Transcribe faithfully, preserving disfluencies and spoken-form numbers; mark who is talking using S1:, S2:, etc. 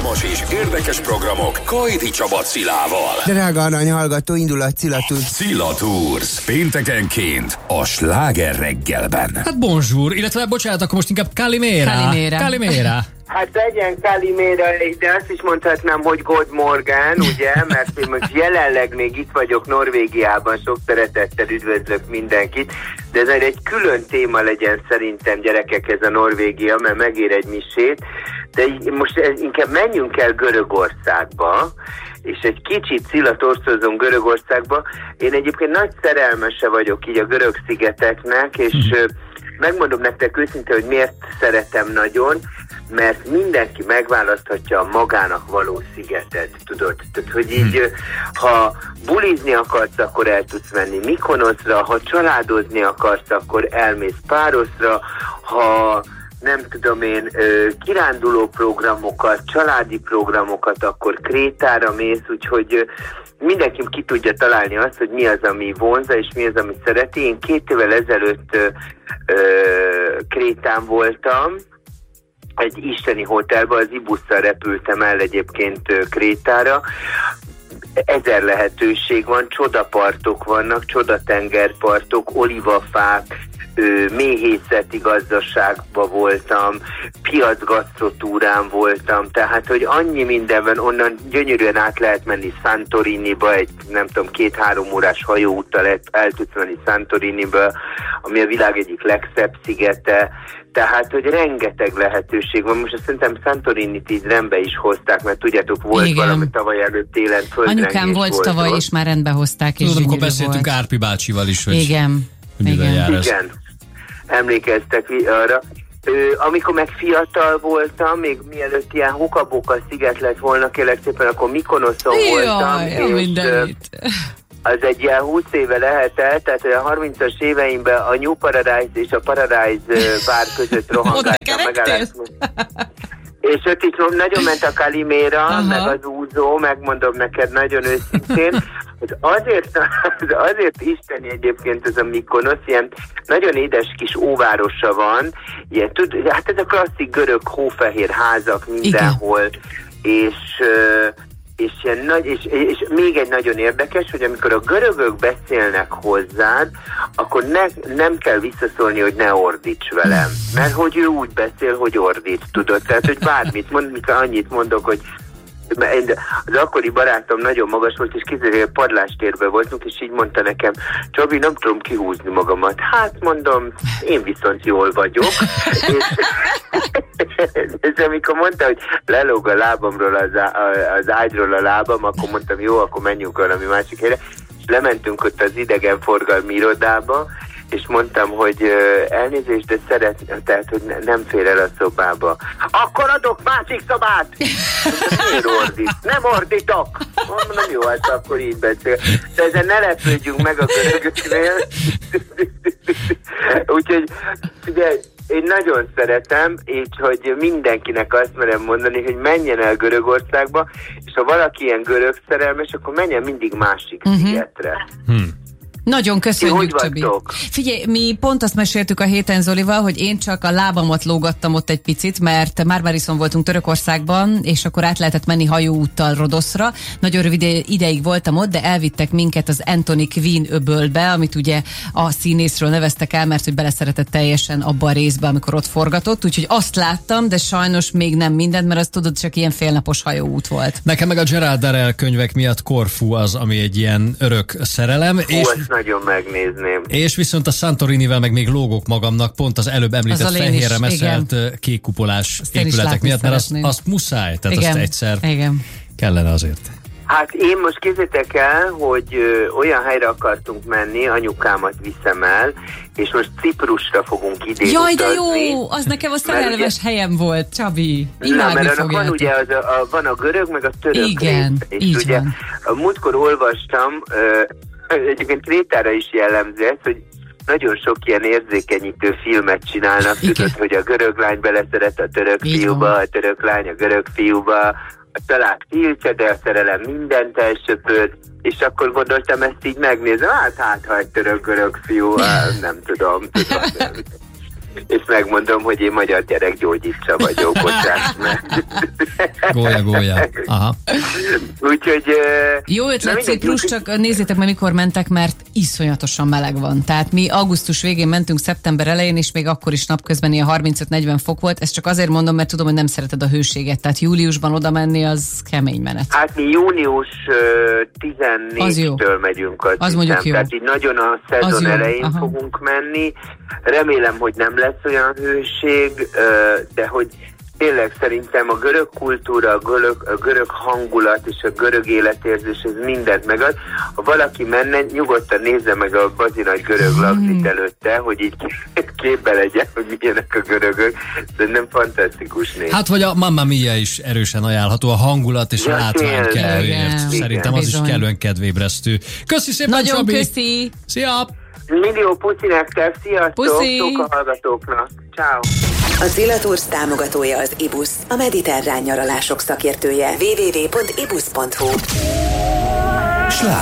S1: Izgalmas és érdekes programok Kajdi Csaba Cilával.
S2: Drága arany hallgató, indul a Cilla Tours.
S1: Cilla Tours. Péntekenként a Sláger reggelben.
S3: Hát bonjour, illetve bocsánat, akkor most inkább Kalimera.
S4: Kalimera.
S3: Kalimera.
S5: Hát legyen Kalimera, de azt is mondhatnám, hogy God Morgan, ugye, mert én most jelenleg még itt vagyok Norvégiában, sok szeretettel üdvözlök mindenkit, de ez egy külön téma legyen szerintem, gyerekek, ez a Norvégia, mert megér egy misét, de most inkább menjünk el Görögországba, és egy kicsit cillatorszozom Görögországba. Én egyébként nagy szerelmese vagyok így a görög szigeteknek, és hmm. megmondom nektek őszintén, hogy miért szeretem nagyon, mert mindenki megválaszthatja a magának való szigetet, tudod? Tehát, hogy így, hmm. ha bulizni akarsz, akkor el tudsz menni Mykonoszra, ha családozni akarsz, akkor elmész Pároszra, ha nem tudom én, kiránduló programokat, családi programokat, akkor Krétára mész, úgyhogy mindenki ki tudja találni azt, hogy mi az, ami vonza, és mi az, ami szereti. Én két évvel ezelőtt ö, ö, Krétán voltam, egy isteni hotelben, az Ibusszal repültem el egyébként Krétára. Ezer lehetőség van, csodapartok vannak, csodatengerpartok, olivafák, méhészeti gazdaságban voltam, piacgasztrotúrán voltam, tehát, hogy annyi mindenben, onnan gyönyörűen át lehet menni Santoriniba, egy nem tudom, két-három órás hajóúttal el, el tudsz menni Santoriniba, ami a világ egyik legszebb szigete, tehát, hogy rengeteg lehetőség van. Most azt szerintem Santorinit így rendbe is hozták, mert tudjátok, volt igen. valami tavaly előtt télen földrengés.
S4: Anyukám volt, volt tavaly, és már rendbe hozták, és
S3: tudom, akkor beszéltünk volt. Árpi bácsival is, hogy
S4: igen.
S3: igen.
S5: igen. Emlékeztek arra. Ö, amikor meg fiatal voltam, még mielőtt ilyen Hokaboka sziget lett volna, kérlek szépen, akkor Mykonoszon voltam.
S4: Jaj, és
S5: az egy ilyen húsz éve lehetett, tehát a harmincas éveimben a New Paradise és a Paradise bár között rohangáltam, megállásban. És ott is nagyon ment a Kalimera, aha. meg az úzó, megmondom neked nagyon őszintén, hogy azért, azért isteni egyébként ez a Mykonosz, ilyen nagyon édes kis óvárosa van, ilyen, tud, hát ez a klasszik görög hófehér házak mindenhol, igen. és... És, ilyen nagy, és, és még egy nagyon érdekes, hogy amikor a görögök beszélnek hozzád, akkor ne, nem kell visszaszólni, hogy ne ordíts velem. Mert hogy ő úgy beszél, hogy ordít, tudod? Tehát, hogy bármit mond, mikor annyit mondok, hogy az akkori barátom nagyon magas volt, és kizárólag padlástérben voltunk, és így mondta nekem, Csabi, nem tudom kihúzni magamat. Hát mondom, én viszont jól vagyok. és, és amikor mondta, hogy lelóg a lábamról az, az ágyról a lábam, akkor mondtam, jó, akkor menjünk valami másik helyre. És lementünk ott az idegenforgalmi irodába, és mondtam, hogy uh, elnézést, de szeret, tehát, hogy ne, nem fér el a szobába. Akkor adok másik szobát! Miért ordít? Nem ordítok! Mondom, jó, hát akkor így beszél. De ezen ne lepődjünk meg a görögöknél. Úgyhogy, ugye, én nagyon szeretem, és hogy mindenkinek azt merem mondani, hogy menjen el Görögországba, és ha valaki ilyen görög szerelmes, akkor menjen mindig másik uh-huh. szigetre. Hmm.
S4: Nagyon köszönjük, Csabi. Figyelj, mi pont azt meséltük a héten Zolival, hogy én csak a lábamat lógattam ott egy picit, mert Marmarison voltunk Törökországban, és akkor át lehetett menni hajóúttal Rodoszra. Nagyon rövid ideig voltam ott, de elvittek minket az Anthony Quinn öbölbe, amit ugye a színészről neveztek el, mert hogy beleszeretett teljesen abba a részbe, amikor ott forgatott, úgyhogy azt láttam, de sajnos még nem mindent, mert azt tudod, csak ilyen félnapos hajóút volt.
S3: Nekem meg a Gerald Darrell könyvek miatt Korfu az, ami egy ilyen örök szerelem.
S5: Hú,
S3: és
S5: nagyon megnézném.
S3: És viszont a Santorinivel meg még lógok magamnak, pont az előbb említett fehérre meszelt kékkupolás épületek miatt, mert azt, azt muszáj, tehát igen. azt egyszer igen. kellene azért.
S5: Hát én most képzeljétek el, hogy ö, olyan helyre akartunk menni, anyukámat viszem el, és most Ciprusra fogunk idén
S4: Jaj,
S5: utazni.
S4: de jó! Az nekem a szerelmes ugye, helyem volt, Csabi.
S5: Na, mert annak van ugye az a, a, van a görög, meg a török
S4: igen,
S5: rész. És ugye
S4: van.
S5: A múltkor olvastam, ö, egyébként Krétára is jellemző ez, hogy nagyon sok ilyen érzékenyítő filmet csinálnak. Igen. Tudod, hogy a görög lány beleszeret a török így fiúba, van. A török lány a görög fiúba, a család tiltja, de a szerelem mindent elsöpör, és akkor gondoltam ezt így megnézem, hát hát ha egy török-görög fiú, nem tudom, tudom nem. És megmondom, hogy én magyar gyerekgyógyítsa vagyok, bocsánat, mert
S3: Gólya, gólya. Aha.
S5: Úgyhogy...
S4: Jó ötlet, szép plusz, csak nézzétek meg, mikor mentek, mert iszonyatosan meleg van. Tehát mi augusztus végén mentünk, szeptember elején, és még akkor is napközben ilyen harmincöt-negyven fok volt. Ezt csak azért mondom, mert tudom, hogy nem szereted a hőséget. Tehát júliusban oda menni, az kemény menet.
S5: Hát mi június tizennégytől megyünk. Az,
S4: az mondjuk jó.
S5: Tehát így nagyon a szezon elején Aha. fogunk menni. Remélem, hogy nem lesz olyan hőség, de hogy tényleg szerintem a görög kultúra, a görög, a görög hangulat és a görög életérzés, ez mindent megad. Ha valaki menne, nyugodtan nézze meg a bazinagy görög lagzit előtte, hogy így képbe legyen, hogy milyenek a görögök. De nem fantasztikus néz.
S3: Hát vagy a Mamma Mia is erősen ajánlható, a hangulat és ja, a látvány kellőért. Szerintem az Bizony. is kellően kedvébresztő. Köszi szépen,
S4: Nagyon
S3: Csabi!
S4: köszi!
S3: Szia!
S5: Millió puszi nektek, sziasztok!
S4: Puszi.
S5: Sok a hallgatóknak! Ciao.
S6: A Zilla Tours támogatója az i busz, a mediterrán nyaralások szakértője. double-u double-u double-u pont i busz pont hu.